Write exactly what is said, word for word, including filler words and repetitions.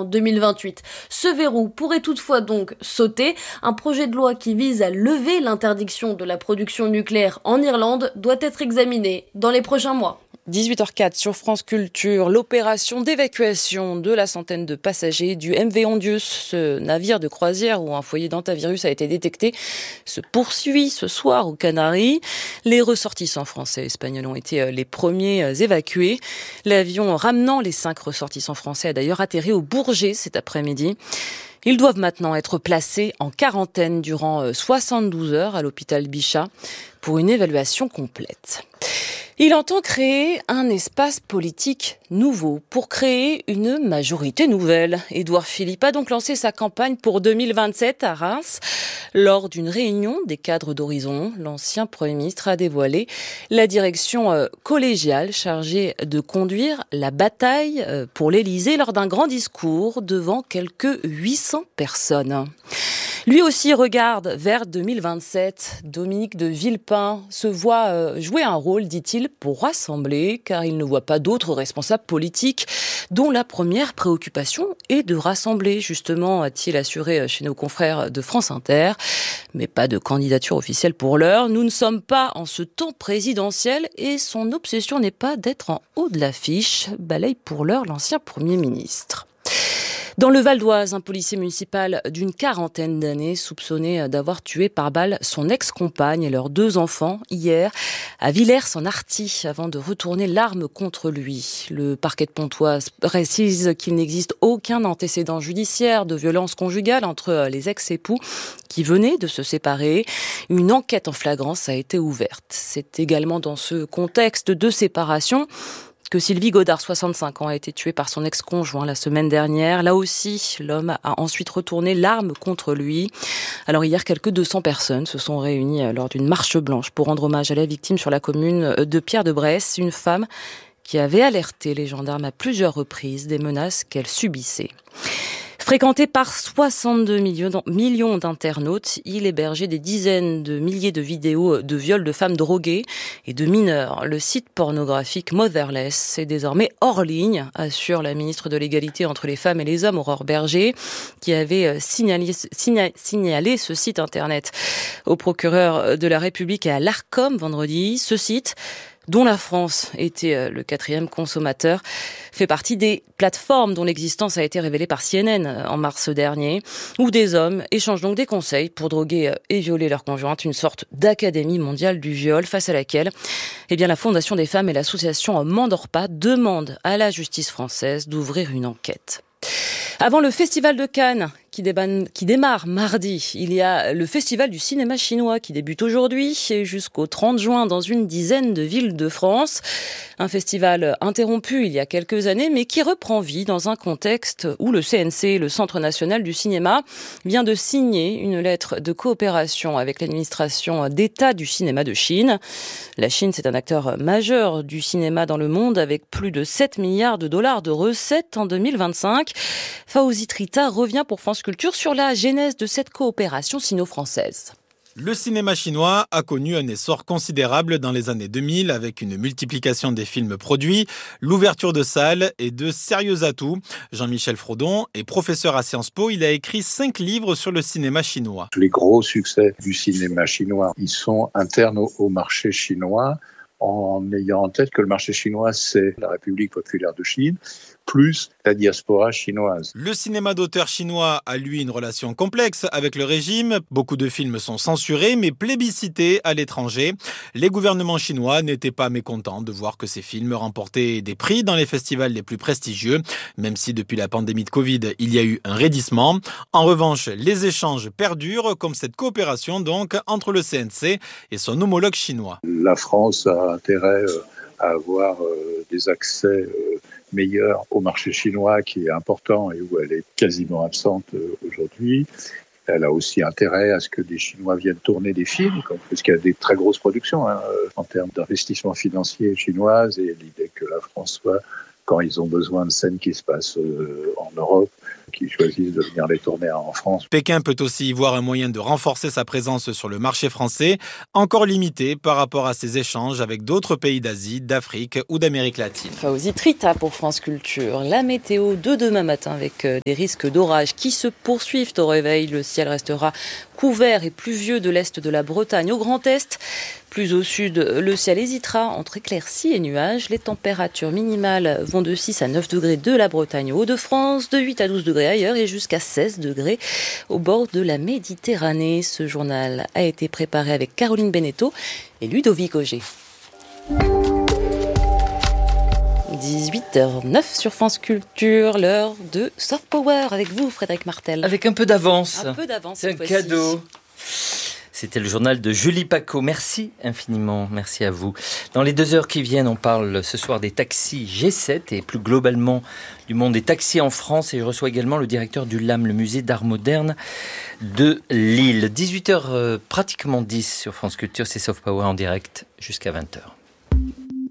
en deux mille vingt-huit. Ce verrou pourrait toutefois donc sauter. Un projet de loi qui vise à lever l'interdiction de la production nucléaire en Irlande doit être examiné dans les prochains mois. dix-huit heures zéro quatre sur France Culture, l'opération d'évacuation de la centaine de passagers du M V Ondius, ce navire de croisière où un foyer d'hantavirus a été détecté, se poursuit ce soir aux Canaries. Les ressortissants français et espagnols ont été les premiers évacués. L'avion ramenant les cinq ressortissants français a d'ailleurs atterri au Bourget cet après-midi. Ils doivent maintenant être placés en quarantaine durant soixante-douze heures à l'hôpital Bichat pour une évaluation complète. Il entend créer un espace politique nouveau pour créer une majorité nouvelle. Édouard Philippe a donc lancé sa campagne pour deux mille vingt-sept à Reims. Lors d'une réunion des cadres d'Horizon, l'ancien Premier ministre a dévoilé la direction collégiale chargée de conduire la bataille pour l'Élysée lors d'un grand discours devant quelques huit cents personnes. Lui aussi regarde vers deux mille vingt-sept. Dominique de Villepin se voit jouer un rôle, dit-il, pour rassembler, car il ne voit pas d'autres responsables politiques dont la première préoccupation est de rassembler, justement, a-t-il assuré chez nos confrères de France Inter. Mais pas de candidature officielle pour l'heure. Nous ne sommes pas en ce temps présidentiel et son obsession n'est pas d'être en haut de l'affiche, balaye pour l'heure l'ancien Premier ministre. Dans le Val d'Oise, un policier municipal d'une quarantaine d'années soupçonné d'avoir tué par balle son ex-compagne et leurs deux enfants hier à Villers-en-Arty avant de retourner l'arme contre lui. Le parquet de Pontoise précise qu'il n'existe aucun antécédent judiciaire de violence conjugale entre les ex-époux qui venaient de se séparer. Une enquête en flagrance a été ouverte. C'est également dans ce contexte de séparation que Sylvie Godard, soixante-cinq ans, a été tuée par son ex-conjoint la semaine dernière. Là aussi, l'homme a ensuite retourné l'arme contre lui. Alors hier, quelques deux cents personnes se sont réunies lors d'une marche blanche pour rendre hommage à la victime sur la commune de Pierre-de-Bresse, une femme qui avait alerté les gendarmes à plusieurs reprises des menaces qu'elle subissait. Fréquenté par soixante-deux millions d'internautes, il hébergeait des dizaines de milliers de vidéos de viols de femmes droguées et de mineurs. Le site pornographique Motherless est désormais hors ligne, assure la ministre de l'Égalité entre les femmes et les hommes, Aurore Berger, qui avait signalé, signalé ce site internet au procureur de la République et à l'Arcom vendredi. Ce site, dont la France était le quatrième consommateur, fait partie des plateformes dont l'existence a été révélée par C N N en mars dernier, où des hommes échangent donc des conseils pour droguer et violer leur conjointe, une sorte d'académie mondiale du viol face à laquelle eh bien, la Fondation des femmes et l'association Mandorpa demandent à la justice française d'ouvrir une enquête. Avant le Festival de Cannes, qui, déban, qui démarre mardi, il y a le Festival du cinéma chinois qui débute aujourd'hui et jusqu'au trente juin dans une dizaine de villes de France. Un festival interrompu il y a quelques années, mais qui reprend vie dans un contexte où le C N C, le Centre national du cinéma, vient de signer une lettre de coopération avec l'administration d'État du cinéma de Chine. La Chine, c'est un acteur majeur du cinéma dans le monde avec plus de sept milliards de dollars de recettes en deux mille vingt-cinq. Fawzi Trita revient pour France Culture sur la genèse de cette coopération sino-française. Le cinéma chinois a connu un essor considérable dans les années deux mille avec une multiplication des films produits, l'ouverture de salles et de sérieux atouts. Jean-Michel Frodon est professeur à Sciences Po. Il a écrit cinq livres sur le cinéma chinois. Les gros succès du cinéma chinois, ils sont internes au, au marché chinois, en ayant en tête que le marché chinois, c'est la République populaire de Chine, plus la diaspora chinoise. Le cinéma d'auteur chinois a, lui, une relation complexe avec le régime. Beaucoup de films sont censurés, mais plébiscités à l'étranger. Les gouvernements chinois n'étaient pas mécontents de voir que ces films remportaient des prix dans les festivals les plus prestigieux, même si depuis la pandémie de Covid, il y a eu un raidissement. En revanche, les échanges perdurent, comme cette coopération donc entre le C N C et son homologue chinois. La France a intérêt à avoir des accès meilleur au marché chinois qui est important et où elle est quasiment absente aujourd'hui. Elle a aussi intérêt à ce que des Chinois viennent tourner des films, parce qu'il y a des très grosses productions hein, en termes d'investissement financier chinoise et l'idée que la France soit, quand ils ont besoin de scènes qui se passent en Europe, qui choisissent de venir les tourner en France. Pékin peut aussi y voir un moyen de renforcer sa présence sur le marché français, encore limité par rapport à ses échanges avec d'autres pays d'Asie, d'Afrique ou d'Amérique latine. Fauzi Trita pour France Culture. La météo de demain matin avec des risques d'orage qui se poursuivent au réveil. Le ciel restera couvert et pluvieux de l'est de la Bretagne au Grand Est. Plus au sud, le ciel hésitera entre éclaircies et nuages. Les températures minimales vont de six à neuf degrés de la Bretagne aux Hauts-de-France, de huit à douze degrés ailleurs et jusqu'à seize degrés au bord de la Méditerranée. Ce journal a été préparé avec Caroline Beneteau et Ludovic Auger. dix-huit heures neuf sur France Culture, l'heure de Soft Power avec vous, Frédéric Martel. Avec un peu d'avance. Un peu d'avance, c'est un fois-ci. cadeau. C'était le journal de Julie Paco. Merci infiniment, merci à vous. Dans les deux heures qui viennent, on parle ce soir des taxis G sept et plus globalement du monde des taxis en France. Et je reçois également le directeur du L A M, le musée d'art moderne de Lille. dix-huit heures, euh, pratiquement dix sur France Culture, c'est Soft Power en direct jusqu'à vingt heures.